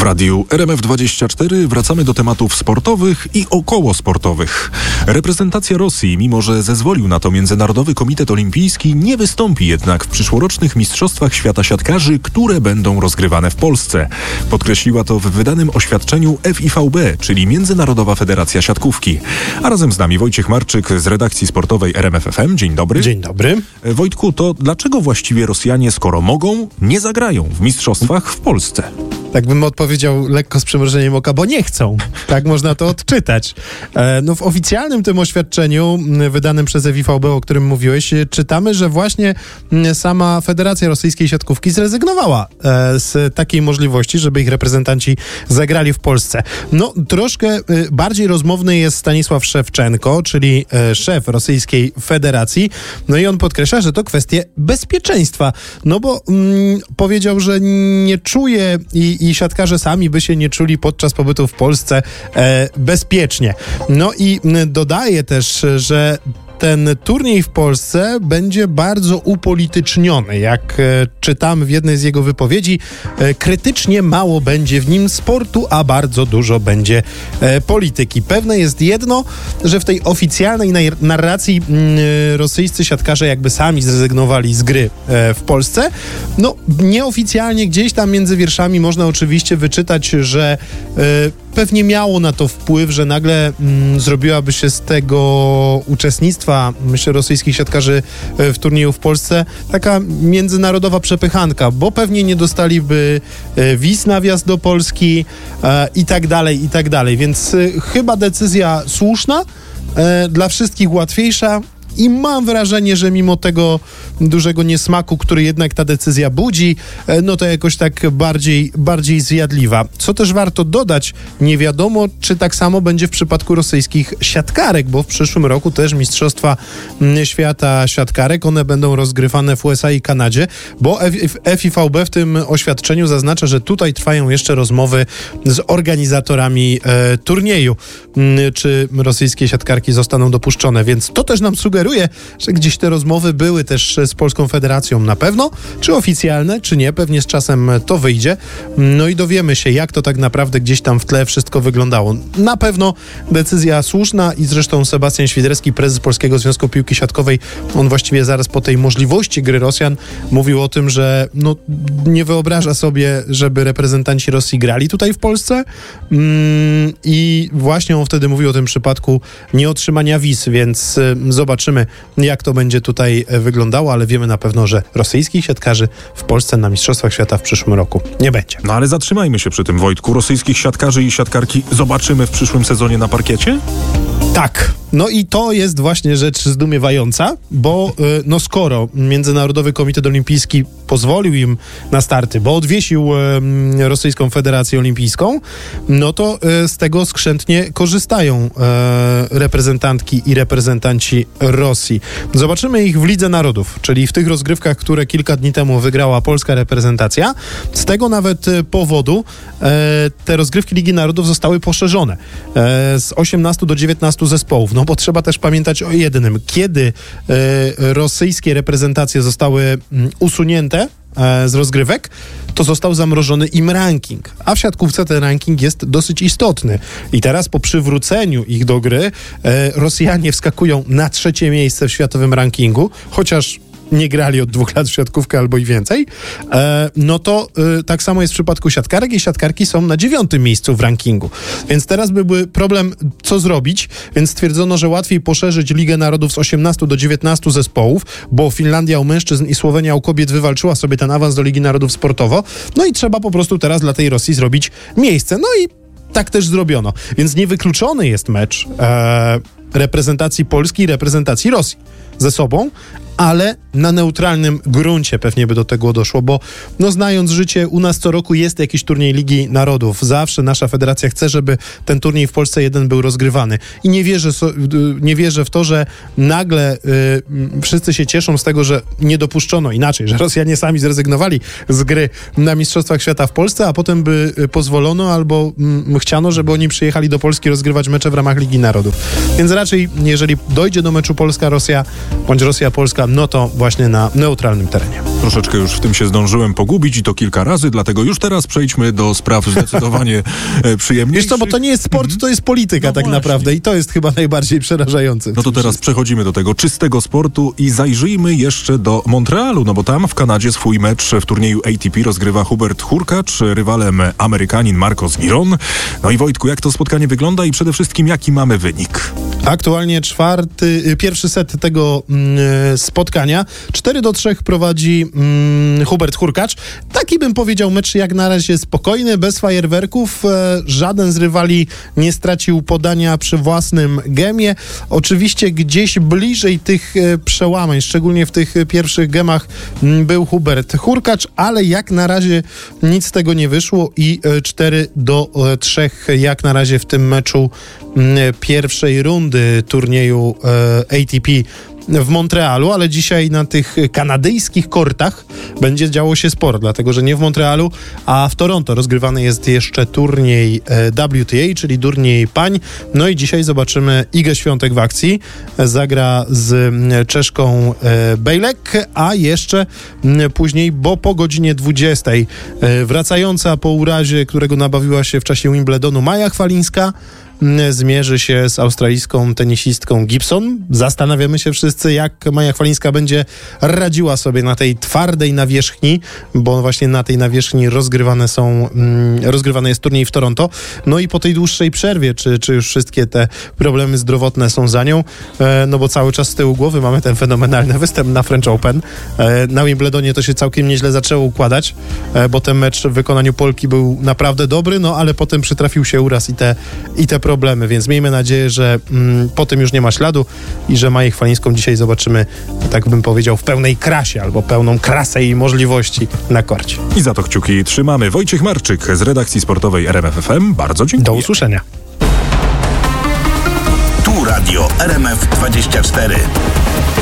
radiu RMF24 wracamy do tematów sportowych i okołosportowych. Reprezentacja Rosji, mimo że zezwolił na to Międzynarodowy Komitet Olimpijski, nie wystąpi jednak w przyszłorocznych Mistrzostwach Świata Siatkarzy, które będą rozgrywane w Polsce. Podkreśliła to w wydanym oświadczeniu FIVB, czyli Międzynarodowa Federacja Siatkówki. A razem z nami Wojciech Marczyk z redakcji sportowej RMF FM. Dzień dobry. Dzień dobry. Wojtku, to dlaczego właściwie Rosjanie, skoro mogą, nie zagrają w Mistrzostwach w Polsce? Tak bym odpowiedział lekko z przymrużeniem oka, bo nie chcą. Tak można to odczytać. W oficjalnym tym oświadczeniu wydanym przez FIVB, o którym mówiłeś, czytamy, że właśnie sama Federacja Rosyjskiej Siatkówki zrezygnowała z takiej możliwości, żeby ich reprezentanci zagrali w Polsce. Troszkę bardziej rozmowny jest Stanisław Szewczenko, czyli szef Rosyjskiej Federacji. I on podkreśla, że to kwestie bezpieczeństwa. Bo powiedział, że nie czuje i siatkarze sami by się nie czuli podczas pobytu w Polsce bezpiecznie. I dodaje też, że ten turniej w Polsce będzie bardzo upolityczniony. Jak czytamy w jednej z jego wypowiedzi, krytycznie mało będzie w nim sportu, a bardzo dużo będzie polityki. Pewne jest jedno, że w tej oficjalnej narracji rosyjscy siatkarze jakby sami zrezygnowali z gry w Polsce. Nieoficjalnie gdzieś tam między wierszami można oczywiście wyczytać, że pewnie miało na to wpływ, że nagle zrobiłaby się z tego uczestnictwa, myślę, rosyjskich siatkarzy w turnieju w Polsce taka międzynarodowa przepychanka, bo pewnie nie dostaliby wiz na wjazd do Polski i tak dalej. Więc chyba decyzja słuszna, dla wszystkich łatwiejsza. I mam wrażenie, że mimo tego dużego niesmaku, który jednak ta decyzja budzi, to jakoś tak bardziej zjadliwa. Co też warto dodać, nie wiadomo, czy tak samo będzie w przypadku rosyjskich siatkarek, bo w przyszłym roku też Mistrzostwa Świata Siatkarek, one będą rozgrywane w USA i Kanadzie, bo FIVB w tym oświadczeniu zaznacza, że tutaj trwają jeszcze rozmowy z organizatorami turnieju, czy rosyjskie siatkarki zostaną dopuszczone, więc to też nam sugeruje, że gdzieś te rozmowy były też z Polską Federacją na pewno, czy oficjalne, czy nie, pewnie z czasem to wyjdzie. I dowiemy się, jak to tak naprawdę gdzieś tam w tle wszystko wyglądało. Na pewno decyzja słuszna i zresztą Sebastian Świderski, prezes Polskiego Związku Piłki Siatkowej, on właściwie zaraz po tej możliwości gry Rosjan mówił o tym, że nie wyobraża sobie, żeby reprezentanci Rosji grali tutaj w Polsce i właśnie on wtedy mówił o tym przypadku nieotrzymania wiz, więc zobaczymy, jak to będzie tutaj wyglądało, ale wiemy na pewno, że rosyjskich siatkarzy w Polsce na Mistrzostwach Świata w przyszłym roku nie będzie. Ale zatrzymajmy się przy tym, Wojtku. Rosyjskich siatkarzy i siatkarki zobaczymy w przyszłym sezonie na parkiecie? Tak. I to jest właśnie rzecz zdumiewająca, bo skoro Międzynarodowy Komitet Olimpijski pozwolił im na starty, bo odwiesił Rosyjską Federację Olimpijską, to z tego skrzętnie korzystają reprezentantki i reprezentanci Rosji. Zobaczymy ich w Lidze Narodów, czyli w tych rozgrywkach, które kilka dni temu wygrała polska reprezentacja. Z tego nawet powodu te rozgrywki Ligi Narodów zostały poszerzone z 18 do 19 zespołów. Bo trzeba też pamiętać o jednym. Kiedy rosyjskie reprezentacje zostały usunięte z rozgrywek, to został zamrożony im ranking. A w siatkówce ten ranking jest dosyć istotny. I teraz po przywróceniu ich do gry Rosjanie wskakują na 3. miejsce w światowym rankingu, chociaż nie grali od 2 lat w siatkówkę albo i więcej, tak samo jest w przypadku siatkarek i siatkarki są na 9. miejscu w rankingu. Więc teraz by był problem, co zrobić, więc stwierdzono, że łatwiej poszerzyć Ligę Narodów z 18 do 19 zespołów, bo Finlandia u mężczyzn i Słowenia u kobiet wywalczyła sobie ten awans do Ligi Narodów sportowo, i trzeba po prostu teraz dla tej Rosji zrobić miejsce. I tak też zrobiono. Więc niewykluczony jest mecz reprezentacji Polski i reprezentacji Rosji ze sobą, ale na neutralnym gruncie pewnie by do tego doszło, bo znając życie, u nas co roku jest jakiś turniej Ligi Narodów. Zawsze nasza federacja chce, żeby ten turniej w Polsce jeden był rozgrywany. I nie wierzę w to, że nagle wszyscy się cieszą z tego, że nie dopuszczono inaczej, że Rosjanie sami zrezygnowali z gry na Mistrzostwach Świata w Polsce, a potem by pozwolono albo chciano, żeby oni przyjechali do Polski rozgrywać mecze w ramach Ligi Narodów. Więc raczej, jeżeli dojdzie do meczu Polska-Rosja, bądź Rosja-Polska, no to właśnie na neutralnym terenie. Troszeczkę już w tym się zdążyłem pogubić i to kilka razy, dlatego już teraz przejdźmy do spraw zdecydowanie przyjemniejszych. Wiesz co, bo to nie jest sport, to jest polityka tak naprawdę i to jest chyba najbardziej przerażające. No to teraz przechodzimy do tego czystego sportu i zajrzyjmy jeszcze do Montrealu, no bo tam w Kanadzie swój mecz w turnieju ATP rozgrywa Hubert Hurkacz, rywalem Amerykanin Marcos Giron. No i Wojtku, jak to spotkanie wygląda i przede wszystkim jaki mamy wynik? Aktualnie pierwszy set tego spotkania. 4-3 prowadzi Hubert Hurkacz. Taki bym powiedział mecz jak na razie spokojny, bez fajerwerków. Żaden z rywali nie stracił podania przy własnym gemie. Oczywiście gdzieś bliżej tych przełamań, szczególnie w tych pierwszych gemach był Hubert Hurkacz, ale jak na razie nic z tego nie wyszło i 4-3 jak na razie w tym meczu pierwszej rundy turnieju ATP w Montrealu, ale dzisiaj na tych kanadyjskich kortach będzie działo się sporo, dlatego że nie w Montrealu, a w Toronto rozgrywany jest jeszcze turniej WTA, czyli turniej pań. No i dzisiaj zobaczymy Igę Świątek w akcji. Zagra z Czeszką Bejlek, a jeszcze później, bo po godzinie 20 wracająca po urazie, którego nabawiła się w czasie Wimbledonu Maja Chwalińska, zmierzy się z australijską tenisistką Gibson. Zastanawiamy się wszyscy, jak Maja Chwalińska będzie radziła sobie na tej twardej nawierzchni, bo właśnie na tej nawierzchni rozgrywany jest turniej w Toronto. No i po tej dłuższej przerwie, czy już wszystkie te problemy zdrowotne są za nią, no bo cały czas z tyłu głowy mamy ten fenomenalny występ na French Open. Na Wimbledonie to się całkiem nieźle zaczęło układać, bo ten mecz w wykonaniu Polki był naprawdę dobry, no ale potem przytrafił się uraz i te problemy, więc miejmy nadzieję, że po tym już nie ma śladu i że Maję Chwalińską dzisiaj zobaczymy, tak bym powiedział, w pełnej krasie albo pełną krasę i możliwości na korcie. I za to kciuki trzymamy. Wojciech Marczyk z redakcji sportowej RMF FM. Bardzo dziękuję. Do usłyszenia. Tu Radio RMF 24.